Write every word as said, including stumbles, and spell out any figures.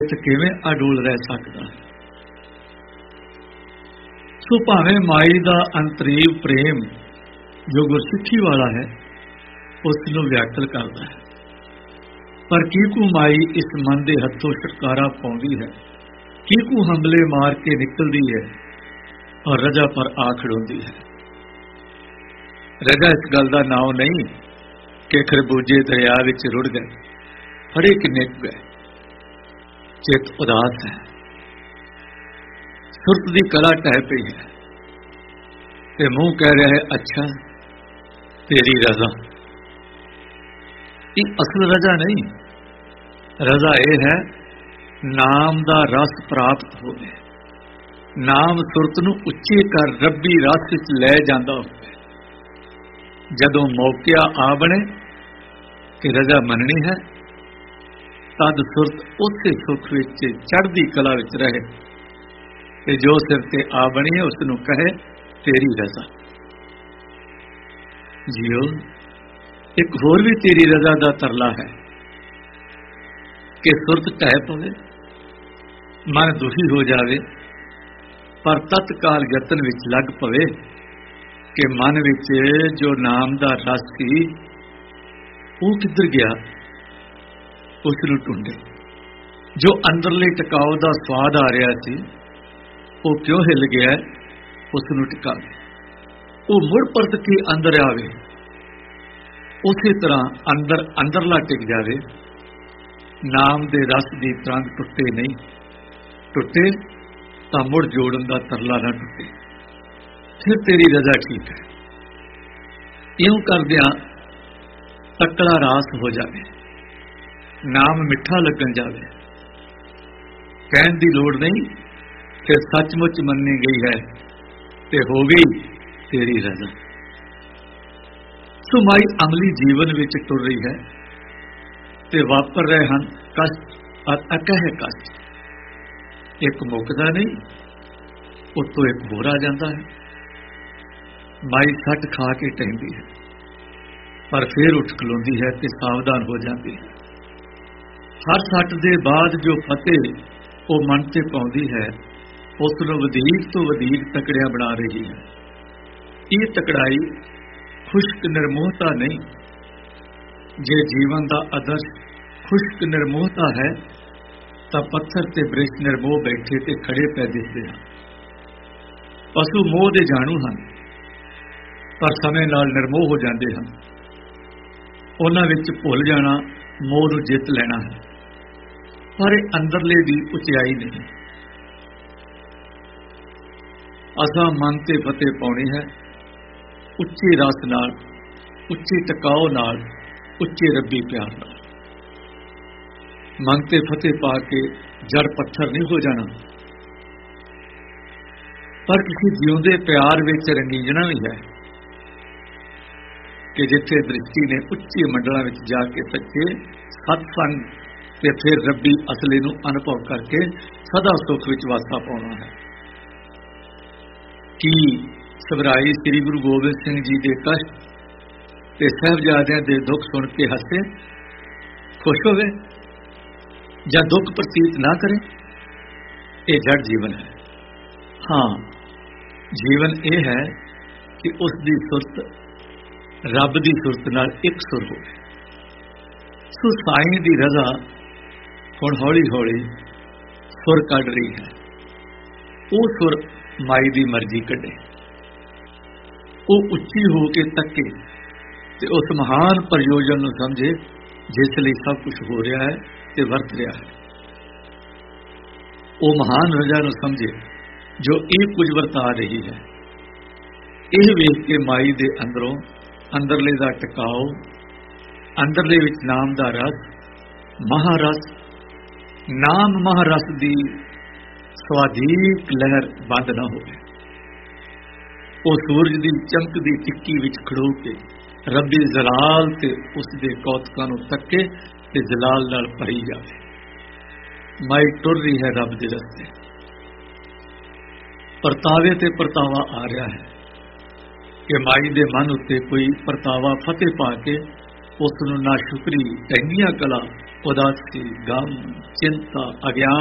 ਕਿਵੇਂ ਅਡੋਲ ਰਹਿ ਸਕਦਾ। ਸੋ ਭਾਵੇਂ ਮਾਈ ਦਾ ਅੰਤਰੀਵ ਪ੍ਰੇਮ ਜੋ ਗੁਰਸਿੱਖੀ ਵਾਲਾ ਹੈ ਉਸ ਨੂੰ ਵਿਆਕਲ ਕਰਦਾ ਹੈ, ਪਰ ਕਿਹਕੂ ਮਾਈ ਇਸ ਮਨ ਦੇ ਹੱਥੋਂ ਛੁਟਕਾਰਾ ਪਾਉਂਦੀ ਹੈ, ਕਿਹਕੂ ਹੰਬਲੇ ਮਾਰ ਕੇ ਨਿਕਲਦੀ ਹੈ ਔਰ ਰਜਾ ਪਰ ਆ ਖੜੋਂਦੀ ਹੈ। ਰਜਾ ਇਸ ਗੱਲ ਦਾ ਨਾਮ ਨਹੀਂ ਕਿ ਖਰਬੂਜੇ ਦਰਿਆ ਵਿੱਚ ਰੁੜ ਗਏ, ਫੜੇ ਕਿੰਨੇ ਗਏ, ਚਿੱਤ ਉਦਾਸ ਹੈ, ਸੁਰਤ ਦੀ ਕਲਾ ਟਹਿ ਪਈ ਹੈ ਤੇ ਮੂੰਹ ਕਹਿ ਰਿਹਾ ਹੈ ਅੱਛਾ ਤੇਰੀ ਰਜ਼ਾ। ਇਹ ਅਸਲ ਰਜ਼ਾ ਨਹੀਂ, ਰਜ਼ਾ ਇਹ ਹੈ ਨਾਮ ਦਾ ਰਸ ਪ੍ਰਾਪਤ ਹੋਵੇ, ਨਾਮ ਸੁਰਤ ਨੂੰ ਉੱਚੇ ਕਰ ਰੱਬੀ ਰਸ ਵਿੱਚ ਲੈ ਜਾਂਦਾ ਹੋਵੇ। ਜਦੋਂ ਮੌਕਿਆ ਆ ਬਣੇ ਕਿ ਰਜ਼ਾ ਮੰਨਣੀ ਹੈ, ਤਦ ਸੁਰਤ ਉਸੇ ਸੁੱਖ ਵਿੱਚ ਚੜ੍ਹਦੀ ਕਲਾ ਵਿੱਚ ਰਹੇ ਤੇ ਜੋ ਸਿਰ ਤੇ ਆ ਬਣੀ ਹੈ ਉਸ ਨੂੰ ਕਹੇ ਤੇਰੀ ਰਜ਼ਾ। ਜੀਓ, ਇੱਕ ਹੋਰ ਵੀ ਤੇਰੀ ਰਜ਼ਾ ਦਾ ਤਰਲਾ ਹੈ ਕਿ ਸੁਰਤ ਟਹਿ ਪਵੇ, ਮਨ ਦੁਖੀ ਹੋ ਜਾਵੇ, ਪਰ ਤਤਕਾਲ ਯਤਨ ਵਿੱਚ ਲੱਗ ਪਵੇ ਕਿ ਮਨ ਵਿੱਚ ਜੋ ਨਾਮ ਦਾ ਰਸ ਸੀ ਉਹ ਕਿੱਧਰ ਗਿਆ, ਉਸ ਨੂੰ ਢੂੰਢੇ। ਜੋ ਅੰਦਰਲੇ ਟਿਕਾਓ ਦਾ ਸਵਾਦ ਆ ਰਿਹਾ ਸੀ ਉਹ ਕਿਉਂ ਹਿੱਲ ਗਿਆ, ਉਸ ਨੂੰ ਟਿਕਾਵੇ, ਉਹ ਮੁੜ ਪਰਤ ਕੇ ਅੰਦਰ ਆਵੇ, ਉਸੇ ਤਰ੍ਹਾਂ ਅੰਦਰ ਅੰਦਰਲਾ ਟਿਕ ਜਾਵੇ। ਨਾਮ ਦੇ ਰਸ ਦੀ ਤਰੰਗ ਟੁੱਟੇ ਨਹੀਂ, ਟੁੱਟੇ ਤਾਂ ਮੁੜ ਜੋੜਨ ਦਾ ਤਰਲਾ ਨਾ ਟੁੱਟੇ, ਫਿਰ ਤੇਰੀ ਰਜ਼ਾ ਠੀਕ ਹੈ। ਇਉਂ ਕਰਦਿਆਂ ਤਕੜਾ ਰਾਸ ਹੋ ਜਾਵੇ, ਨਾਮ ਮਿੱਠਾ ਲੱਗਣ ਜਾਵੇ, ਕਹਿਣ ਦੀ ਲੋੜ ਨਹੀਂ ਕਿ ਸੱਚਮੁੱਚ ਮੰਨੀ ਗਈ ਹੈ ਤੇ ਹੋ ਗਈ ਤੇਰੀ ਰਜ਼ਾ। ਸੋ ਮਾਈ ਅਮਲੀ ਜੀਵਨ ਵਿੱਚ ਟੁਰ ਰਹੀ ਹੈ ਤੇ ਵਾਪਰ ਰਹੇ ਹਨ ਕਸ਼ਟ ਅਤੇ ਅਕਹਿ ਕਸ਼ਟ। ਇੱਕ ਮੁੱਕਦਾ ਨਹੀਂ, ਉੱਤੋਂ ਇੱਕ ਹੋਰ ਆ ਜਾਂਦਾ ਹੈ। ਮਾਈ ਸੱਟ ਖਾ ਕੇ ਟਹਿੰਦੀ ਹੈ, ਪਰ ਫਿਰ ਉੱਠ ਖਲੋਂਦੀ ਹੈ ਤੇ ਸਾਵਧਾਨ ਹੋ ਜਾਂਦੀ ਹੈ। ਹਰ ਸੱਟ ਦੇ ਬਾਅਦ ਜੋ ਫਤਿਹ ਉਹ ਮਨ ਤੇ ਪਾਉਂਦੀ ਹੈ ਉਸ ਨੂੰ ਵਧੇਰੇ ਤੋਂ ਵਧੇਰੇ ਤਕੜਿਆ ਬਣਾ ਰਹੀ ਹੈ। ਇਹ ਤਕੜਾਈ ਖੁਸ਼ਕ ਨਿਰਮੋਹਤਾ ਨਹੀਂ। ਜੇ ਜੀਵਨ ਦਾ ਆਦਰਸ਼ ਖੁਸ਼ਕ ਨਿਰਮੋਹਤਾ ਹੈ ਤਾਂ ਪੱਥਰ ਤੇ ਬ੍ਰਿਸ਼ ਨਿਰਮੋਹ ਬੈਠੇ ਤੇ ਖੜੇ ਪੈ ਦਿਸਦੇ ਹਨ। ਪਸ਼ੂ ਮੋਹ ਦੇ ਜਾਣੂ ਹਨ ਪਰ ਸਮੇਂ ਨਾਲ ਨਿਰਮੋਹ ਹੋ ਜਾਂਦੇ ਹਨ। ਉਹਨਾਂ ਵਿੱਚ ਭੁੱਲ ਜਾਣਾ ਮੋਹ ਨੂੰ ਜਿੱਤ ਲੈਣਾ ਹੈ, ਪਰ ਇਹ ਅੰਦਰਲੇ ਦੀ ਉਚਾਈ ਨਹੀਂ। ਅਸਾਂ ਮਨ ਤੇ ਫਤਿਹ ਪਾਉਣੀ ਹੈ ਉੱਚੇ ਰਸ ਨਾਲ, ਉੱਚੇ ਟਿਕਾਓ ਨਾਲ, ਉੱਚੇ ਰੱਬੀ ਪਿਆਰ ਨਾਲ। ਮਨ ਤੇ ਫਤਿਹ ਪਾ ਕੇ ਜੜ ਪੱਥਰ ਨਹੀਂ ਹੋ ਜਾਣਾ, ਪਰ ਕਿਸੇ ਜਿਉਂਦੇ ਪਿਆਰ ਵਿੱਚ ਰੰਗੀਜਣਾ ਵੀ ਹੈ ਕਿ ਜਿੱਥੇ ਦ੍ਰਿਸ਼ਟੀ ਨੇ ਉੱਚੇ ਮੰਡਲਾਂ ਵਿੱਚ ਜਾ ਕੇ ਸੱਚੇ ਸਤਸੰਗ ਤੇ ਫਿਰ ਰੱਬੀ ਅਸਲੇ ਨੂੰ ਅਨੁਭਵ ਕਰਕੇ ਸਦਾ ਸੁੱਖ ਵਿੱਚ ਵਾਸਾ ਪਾਉਣਾ ਹੈ। ਕੀ ਸਭਰਾਈ ਸ੍ਰੀ ਗੁਰੂ ਗੋਬਿੰਦ ਸਿੰਘ ਜੀ ਦੇ ਕਸ਼ਟ ਤੇ ਸਾਹਿਬਜ਼ਾਦਿਆਂ ਦੇ ਦੁੱਖ ਸੁਣ ਕੇ ਹੱਸੇ, ਖੁਸ਼ ਹੋਵੇ ਜਾਂ ਦੁੱਖ ਪ੍ਰਤੀਤ ਨਾ ਕਰੇ? ਇਹ ਜੜ ਜੀਵਨ ਹੈ। ਹਾਂ, ਜੀਵਨ ਇਹ ਹੈ ਕਿ ਉਸ ਦੀ ਸੁਰਤ ਰੱਬ ਦੀ ਸੁਰਤ ਨਾਲ ਇੱਕ ਸੁਰ ਹੋਵੇ। ਸੋ ਸਾਈਂ ਦੀ ਰਜ਼ਾ ਹੁਣ ਹੌਲੀ ਹੌਲੀ ਸੁਰ ਕੱਢ ਰਹੀ ਹੈ। ਉਹ ਸੁਰ ਮਾਈ ਦੀ ਮਰਜ਼ੀ ਕੱਢੇ, ਉਹ ਉੱਚੀ ਹੋ ਕੇ ਤੱਕੇ ਤੇ ਉਸ ਮਹਾਨ ਪ੍ਰਯੋਜਨ ਨੂੰ ਸਮਝੇ ਜਿਸ ਲਈ ਸਭ ਕੁਝ ਹੋ ਰਿਹਾ ਹੈ ਤੇ ਵਰਤ ਰਿਹਾ ਹੈ। ਉਹ ਮਹਾਨ ਰਜ਼ਾ ਨੂੰ ਸਮਝੇ ਜੋ ਇਹ ਕੁਝ ਵਰਤਾ ਰਹੀ ਹੈ। ਇਹ ਵੇਖ ਕੇ ਮਾਈ ਦੇ ਅੰਦਰੋਂ ਅੰਦਰਲੇ ਦਾ ਟਿਕਾਓ, ਅੰਦਰਲੇ ਵਿੱਚ ਨਾਮ ਦਾ ਰਸ, ਮਹਾਰਸ, ਨਾਮ ਮਹਾਰਸ ਦੀ ਸਵਾਦੀਕ ਲਹਿਰ ਬੰਦ ਨਾ ਹੋਵੇ। ਉਹ ਸੂਰਜ ਦੀ ਚਮਕਦੀ ਟਿੱਕੀ ਵਿੱਚ ਖੜੋ ਕੇ ਰੱਬੀ ਜਲਾਲ ਤੇ ਉਸ ਦੇ ਕੌਤਕਾਂ ਨੂੰ ਤੱਕੇ ਤੇ ਜਲਾਲ ਨਾਲ ਭਰੀ ਜਾਵੇ। ਮਾਈ ਟੁਰ ਰਹੀ ਹੈ ਰੱਬ ਦੇ ਰਸਤੇ, ਪਰਤਾਵੇ ਤੇ ਪਰਤਾਵਾ ਆ ਰਿਹਾ ਹੈ ਕਿ ਮਾਈ ਦੇ ਮਨ ਉੱਤੇ ਕੋਈ ਪਰਤਾਵਾ ਫਤਿਹ ਪਾ ਕੇ ਉਸ ਨੂੰ ਨਾ ਸ਼ੁਕਰੀ ਟਹਿੰਗੀਆਂ ਕਲਾ ਉਦਾਸੀ, ਗਮ, ਚਿੰਤਾ, ਅਗਿਆਨ